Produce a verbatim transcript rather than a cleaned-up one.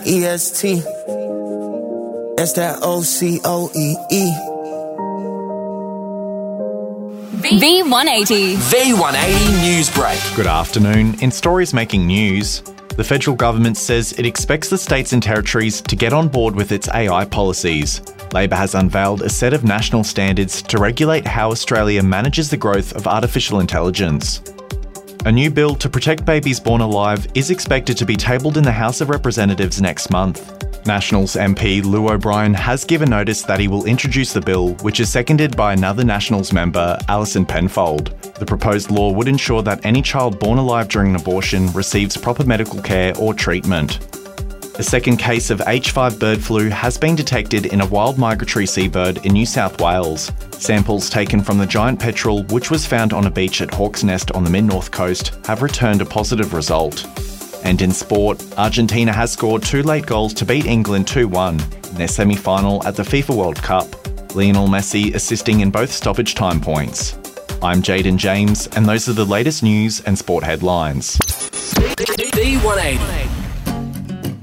E S T. That's that O C O E E. V one eighty. V one eighty Newsbreak. Good afternoon. In stories making news, the federal government says it expects the states and territories to get on board with its A I policies. Labor has unveiled a set of national standards to regulate how Australia manages the growth of artificial intelligence. A new bill to protect babies born alive is expected to be tabled in the House of Representatives next month. Nationals M P Lou O'Brien has given notice that he will introduce the bill, which is seconded by another Nationals member, Alison Penfold. The proposed law would ensure that any child born alive during an abortion receives proper medical care or treatment. A second case of H five bird flu has been detected in a wild migratory seabird in New South Wales. Samples taken from the giant petrel, which was found on a beach at Hawke's Nest on the mid-north coast, have returned a positive result. And in sport, Argentina has scored two late goals to beat England two one in their semi-final at the FIFA World Cup, Lionel Messi assisting in both stoppage time points. I'm Jaden James, and those are the latest news and sport headlines. V one eighty.